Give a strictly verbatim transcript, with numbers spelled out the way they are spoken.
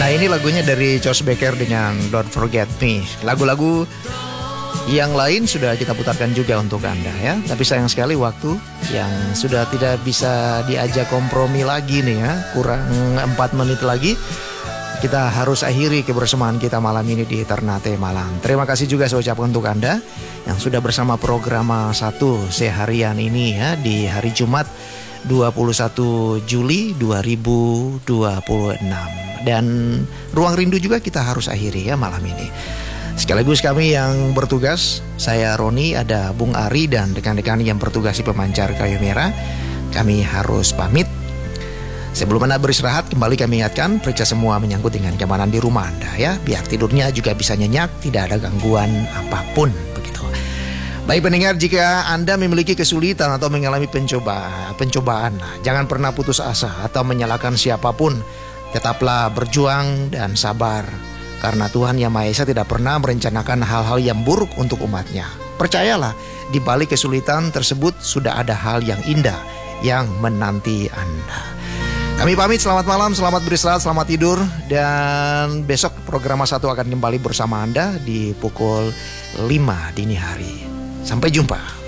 Nah, ini lagunya dari Charles Baker dengan Don't Forget Me. Lagu-lagu yang lain sudah kita putarkan juga untuk Anda ya. Tapi sayang sekali waktu yang sudah tidak bisa diajak kompromi lagi nih ya. Kurang empat menit lagi. Kita harus akhiri kebersamaan kita malam ini di Ternate Malam. Terima kasih juga saya ucapkan untuk Anda yang sudah bersama program satu seharian ini ya di hari Jumat dua puluh satu Juli dua ribu dua puluh enam. Dan Ruang Rindu juga kita harus akhiri ya malam ini. Sekaligus kami yang bertugas, saya Roni, ada Bung Ari dan rekan-rekan yang bertugas di pemancar kayu merah. Kami harus pamit. Sebelum Anda beristirahat, kembali kami ingatkan periksa semua menyangkut dengan keamanan di rumah Anda ya. Biar tidurnya juga bisa nyenyak, tidak ada gangguan apapun begitu. Baik pendengar, jika Anda memiliki kesulitan atau mengalami pencoba, pencobaan, jangan pernah putus asa atau menyalahkan siapapun. Tetaplah berjuang dan sabar. Karena Tuhan Yang Maha Esa tidak pernah merencanakan hal-hal yang buruk untuk umatnya. Percayalah, di balik kesulitan tersebut sudah ada hal yang indah yang menanti Anda. Kami pamit, selamat malam, selamat beristirahat, selamat tidur. Dan besok program satu akan kembali bersama Anda di pukul lima dini hari. Sampai jumpa.